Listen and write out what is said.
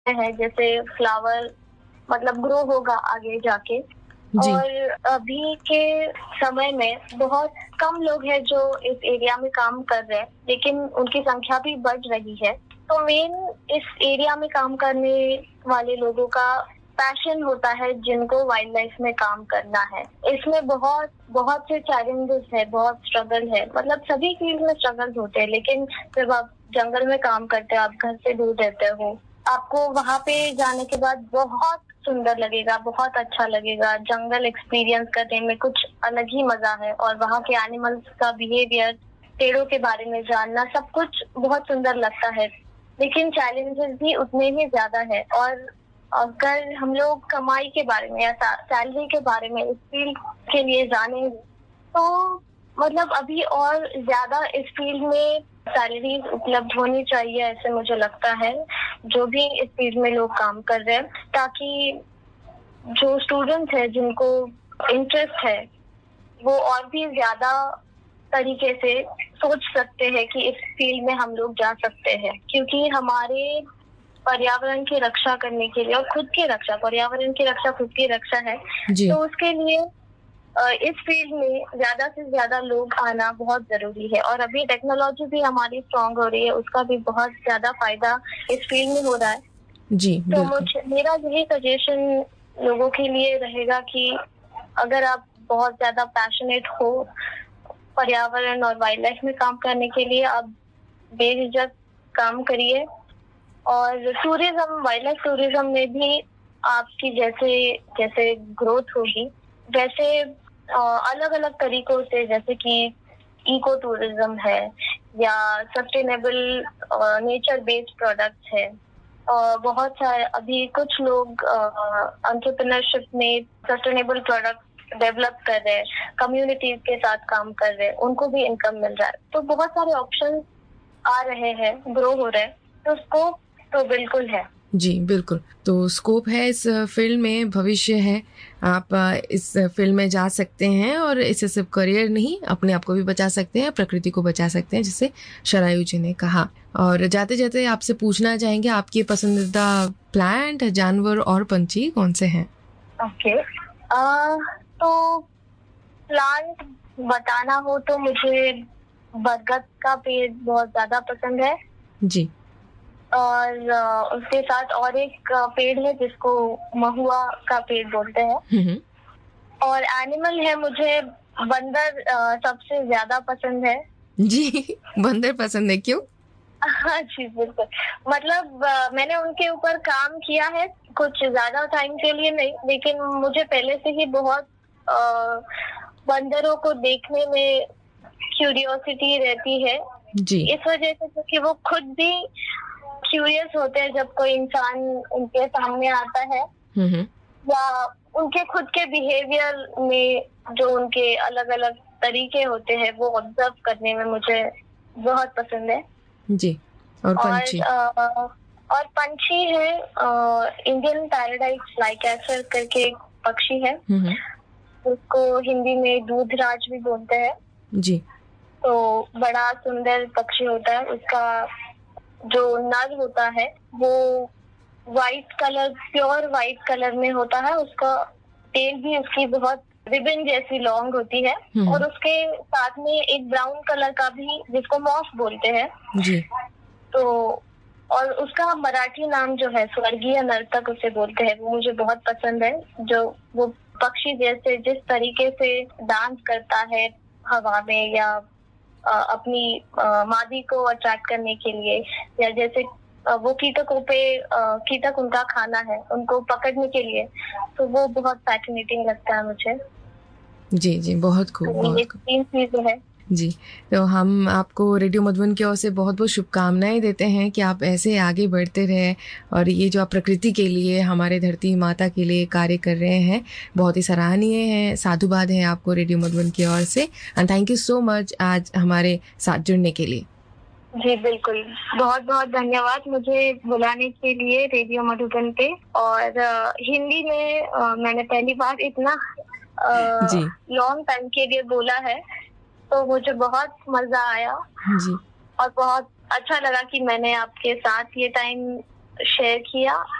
है, जैसे फ्लावर मतलब ग्रो होगा आगे जाके। जी। और अभी के समय में बहुत कम लोग हैं जो इस एरिया में काम कर रहे हैं, लेकिन उनकी संख्या भी बढ़ रही है। तो मेन इस एरिया में काम करने वाले लोगों का पैशन होता है, जिनको वाइल्ड लाइफ में काम करना है। इसमें बहुत बहुत से चैलेंजेस है, बहुत स्ट्रगल है, मतलब सभी फील्ड में स्ट्रगल होते हैं। लेकिन जब आप जंगल में काम करते हो, आप घर से दूर रहते हो, आपको वहाँ पे जाने के बाद बहुत सुंदर लगेगा, बहुत अच्छा लगेगा। जंगल एक्सपीरियंस करने में कुछ अलग ही मजा है, और वहाँ के एनिमल्स का बिहेवियर, पेड़ों के बारे में जानना, सब कुछ बहुत सुंदर लगता है। लेकिन चैलेंजेस भी उतने ही ज्यादा है। और अगर हम लोग कमाई के बारे में या सैलरी के बारे में इस फील्ड के लिए जानेंगे, तो मतलब अभी और ज्यादा इस फील्ड में सैलरीज उपलब्ध होनी चाहिए, ऐसे मुझे लगता है, जो भी इस फील्ड में लोग काम कर रहे हैं, ताकि जो स्टूडेंट्स है जिनको इंटरेस्ट है, वो और भी ज्यादा तरीके से सोच सकते हैं कि इस फील्ड में हम लोग जा सकते हैं। क्योंकि हमारे पर्यावरण की रक्षा करने के लिए, और खुद की रक्षा, पर्यावरण की रक्षा खुद की रक्षा है, जी। तो उसके लिए इस फील्ड में ज्यादा से ज्यादा लोग आना बहुत जरूरी है। और अभी टेक्नोलॉजी भी हमारी स्ट्रांग हो रही है, उसका भी बहुत ज्यादा फायदा इस फील्ड में हो रहा है। जी, तो बिल्कुल। मुझे, मेरा यही सजेशन लोगों के लिए रहेगा कि अगर आप बहुत ज्यादा पैशनेट हो पर्यावरण और वाइल्ड लाइफ में काम करने के लिए, आप बेझिझक काम करिए। और टूरिज्म, वाइल्ड लाइफ टूरिज्म में भी आपकी जैसे जैसे ग्रोथ होगी, वैसे अलग अलग तरीकों से, जैसे कि इको टूरिज्म है, या सस्टेनेबल नेचर बेस्ड प्रोडक्ट्स है। बहुत सारे अभी कुछ लोग एंटरप्रेन्योरशिप में सस्टेनेबल प्रोडक्ट डेवलप कर रहे हैं, कम्युनिटीज के साथ काम कर रहे हैं, उनको भी इनकम मिल रहा है। तो बहुत सारे ऑप्शन आ रहे हैं, ग्रो हो रहे हैं, तो स्कोप तो बिल्कुल है। जी, बिल्कुल। तो स्कोप है इस फ़ील्ड में, भविष्य है। आप इस फ़ील्ड में जा सकते हैं और इससे सिर्फ़ करियर नहीं, अपने आप को भी बचा सकते हैं, प्रकृति को बचा सकते हैं, जिसे शरायु जी ने कहा। और जाते-जाते आपसे पूछना चाहेंगे, आपके पसंदीदा प्लांट, जानवर और पंछी कौन-से हैं? ओके। तो प्लांट बताना हो तो मुझे बरगद का पेड़ बहुत ज्यादा पसंद है। जी। और उसके साथ और एक पेड़ है जिसको महुआ का पेड़ बोलते हैं। हुँ, हुँ। और एनिमल है, मुझे बंदर सबसे ज्यादा पसंद है। जी, बंदर पसंद है, क्यों? हाँ जी, बिल्कुल। मतलब मैंने उनके ऊपर काम किया है, कुछ ज्यादा टाइम के लिए नहीं, लेकिन मुझे पहले से ही बहुत अ, बंदरों को देखने में क्यूरियोसिटी रहती है। जी। इस वजह से, क्योंकि वो खुद भी क्यूरियस होते हैं जब कोई इंसान उनके सामने आता है, हुँ, हुँ। या उनके खुद के बिहेवियर में जो उनके अलग अलग तरीके होते हैं, वो ऑब्जर्व करने में मुझे बहुत पसंद है। जी, और और पंछी? और पंछी है, इंडियन पैराडाइज फ्लाईकैचर करके एक पक्षी है, हुँ, हुँ। उसको हिंदी में दूधराज भी बोलते हैं। जी। तो बड़ा सुंदर पक्षी होता है। उसका जो नर होता है, वो white colour, pure white colour में होता है। उसका टेल भी उसकी बहुत रिबन जैसी लॉन्ग होती है। हुँ, हुँ। और उसके साथ में एक ब्राउन कलर का भी, जिसको मॉस बोलते हैं। जी। तो और उसका मराठी नाम जो है स्वर्गीय नर्तक उसे बोलते हैं, वो मुझे बहुत पसंद है। जो वो पक्षी जैसे जिस तरीके से डांस करता है हवा में, या अपनी मादी को अट्रैक्ट करने के लिए, या जैसे वो कीटकों पे कीटक उनका खाना है, उनको पकड़ने के लिए, तो वो बहुत फैसिनेटिंग लगता है मुझे। जी, जी, बहुत खूब, तो ये बहुत खूब। 3 चीजें हैं। जी, तो हम आपको रेडियो मधुबन की ओर से बहुत-बहुत शुभकामनाएँ देते हैं कि आप ऐसे आगे बढ़ते रहें और ये जो आप प्रकृति के लिए, हमारे धरती माता के लिए कार्य कर रहे हैं, बहुत ही सराहनीय है। साधुवाद है आपको रेडियो मधुबन की ओर से and thank you so much आज हमारे साथ जुड़ने के लिए। जी, बिल्कुल। बहुत-बहुत धन्यवाद मुझे बुलाने के लिए रेडियो मधुबन पे। और हिंदी में मैंने पहली बार इतना जी, लॉन्ग टाइम के लिए बोला है, तो मुझे बहुत मज़ा आया। जी, और बहुत अच्छा लगा कि मैंने आपके साथ ये टाइम शेयर किया।